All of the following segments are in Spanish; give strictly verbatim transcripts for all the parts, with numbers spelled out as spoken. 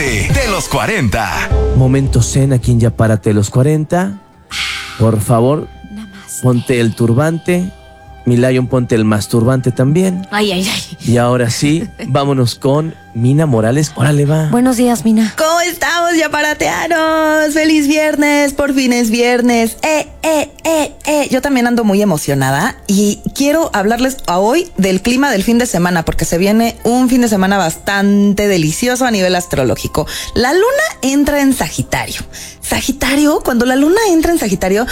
Párate de los cuarenta. Momento zen aquí en Ya Párate de los cuarenta. Por favor, ponte el turbante. Mi Lion, ponte el masturbante también. Ay, ay, ay. Y ahora sí, vámonos con Mina Morales. Órale, va. Buenos días, Mina. ¿Cómo estamos, ya parateanos? ¡Feliz viernes! Por fin es viernes. ¡Eh, eh, eh, eh! Yo también ando muy emocionada y quiero hablarles hoy del clima del fin de semana, porque se viene un fin de semana bastante delicioso a nivel astrológico. La luna entra en Sagitario. Sagitario, cuando la luna entra en Sagitario,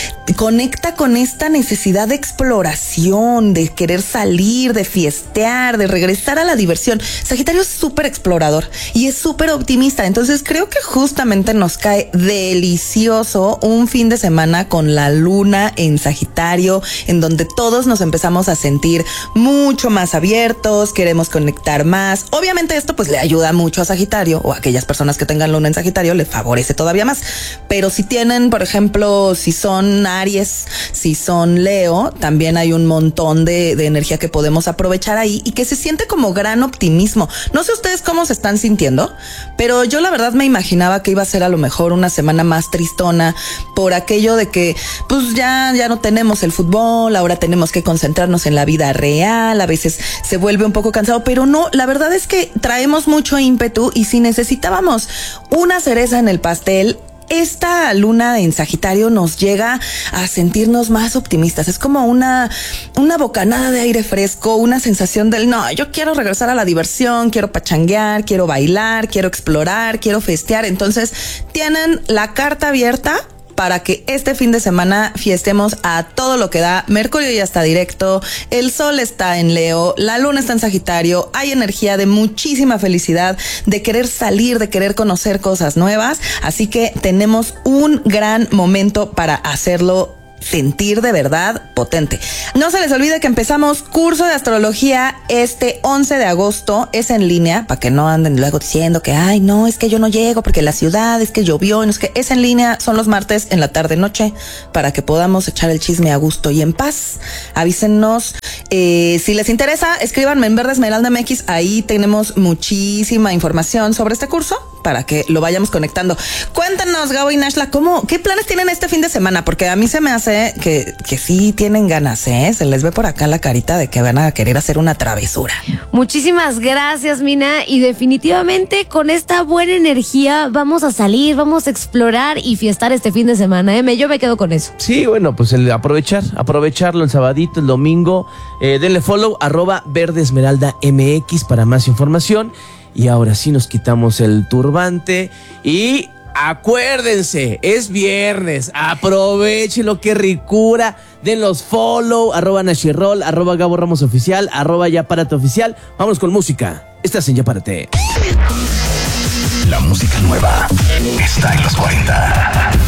conecta con esta necesidad de exploración, de querer salir, de fiestear, de regresar a la diversión. Sagitario es súper explorador y es súper optimista. Entonces creo que justamente nos cae delicioso un fin de semana con la luna en Sagitario, en donde todos nos empezamos a sentir mucho más abiertos, queremos conectar más. Obviamente esto pues le ayuda mucho a Sagitario, o a aquellas personas que tengan luna en Sagitario le favorece todavía más. Pero si tienen, por ejemplo, si son Aries, si son Leo, también hay un montón de, de energía que podemos aprovechar ahí y que se siente como gran optimismo. No sé ustedes cómo se están sintiendo, pero yo la verdad me imaginaba que iba a ser a lo mejor una semana más tristona por aquello de que pues ya, ya no tenemos el fútbol, ahora tenemos que concentrarnos en la vida real, a veces se vuelve un poco cansado, pero no, la verdad es que traemos mucho ímpetu y si necesitábamos una cereza en el pastel, esta luna en Sagitario nos llega a sentirnos más optimistas. Es como una, una bocanada de aire fresco, una sensación del no, yo quiero regresar a la diversión, quiero pachanguear, quiero bailar, quiero explorar, quiero festear. Entonces tienen la carta abierta para que este fin de semana fiestemos a todo lo que da. Mercurio ya está directo, el sol está en Leo, la luna está en Sagitario, hay energía de muchísima felicidad, de querer salir, de querer conocer cosas nuevas, así que tenemos un gran momento para hacerlo sentir de verdad potente. No se les olvide que empezamos curso de astrología este once de agosto, es en línea, para que no anden luego diciendo que ay no, es que yo no llego porque la ciudad, es que llovió, no es que es en línea, son los martes en la tarde noche, para que podamos echar el chisme a gusto y en paz. Avísennos, eh, si les interesa, escríbanme en Verde Esmeralda M X, ahí tenemos muchísima información sobre este curso para que lo vayamos conectando. Cuéntanos, Gabo y Nashla, ¿cómo, qué planes tienen este fin de semana? Porque a mí se me hace que, que sí tienen ganas, ¿eh? Se les ve por acá la carita de que van a querer hacer una travesura. Muchísimas gracias, Mina, y definitivamente con esta buena energía vamos a salir, vamos a explorar y fiestar este fin de semana, ¿eh? Yo me quedo con eso. Sí, bueno, pues el aprovechar, aprovecharlo el sabadito, el domingo. Eh, denle follow, arroba Verde Esmeralda M X para más información. Y ahora sí nos quitamos el turbante y acuérdense, es viernes, aprovechenlo, qué ricura. Den los follow, arroba Nashirol, arroba Gabo Ramos Oficial, arroba Ya Párate Oficial. Vámonos con música. Estás en Ya Párate. La música nueva está en los cuarenta.